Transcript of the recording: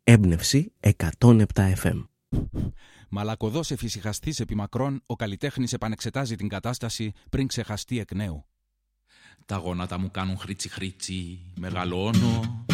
Έμπνευση 107 FM. Μαλακωδός εφησυχαστής επί μακρόν, ο καλλιτέχνης επανεξετάζει την κατάσταση πριν ξεχαστεί εκ νέου. Τα γόνατα μου κάνουν χρήτσι χρήτσι, μεγαλώνω